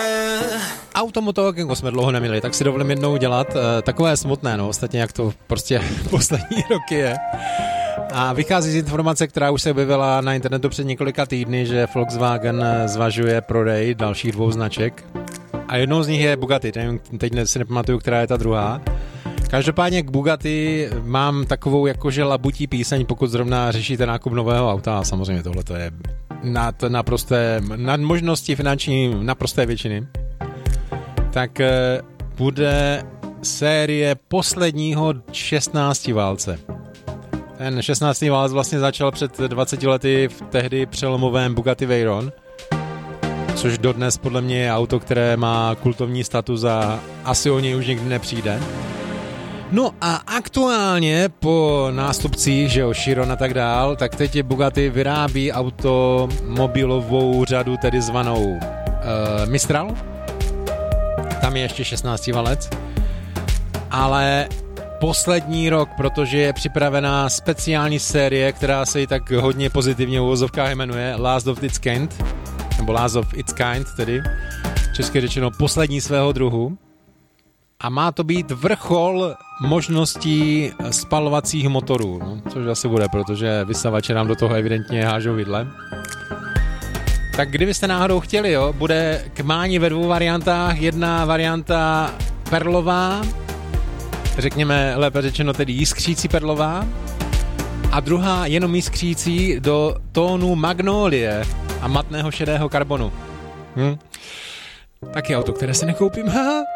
Automoto, jako jsme dlouho neměli, tak si dovolím jednou dělat. Takové smutné, no, ostatně jak to prostě poslední roky je. A vychází z informace, která už se objevila na internetu před několika týdny, že Volkswagen zvažuje prodej dalších 2 značek. A jednou z nich je Bugatti, teď si nepamatuju, která je ta druhá. Každopádně k Bugatti mám takovou jakože labutí píseň, pokud zrovna řešíte nákup nového auta. A samozřejmě tohle to je nad možnosti finanční naprosté většiny. Tak bude série posledního 16 válce. Ten 16. válec vlastně začal před 20 lety v tehdy přelomovém Bugatti Veyron, což dodnes podle mě je auto, které má kultovní status a asi o něj už nikdy nepřijde. No a aktuálně po nástupcích, že jo, Chiron a tak dál, tak teď je Bugatti vyrábí automobilovou řadu, tedy zvanou Mistral. Tam je ještě 16. válec. Ale poslední rok, protože je připravená speciální série, která se jí tak hodně pozitivně v uvozovkách jmenuje Last of its Kind, nebo Last of its Kind, tedy česky řečeno poslední svého druhu. A má to být vrchol možností spalovacích motorů, no, což asi bude, protože vysavače nám do toho evidentně hážou vidle. Tak kdybyste náhodou chtěli, jo, bude k mání ve 2 variantách. Jedna varianta perlová, řekněme lépe řečeno tedy jiskřící perlová, a druhá jenom jiskřící do tónu magnolie a matného šedého karbonu. Taky auto, které si nekoupím.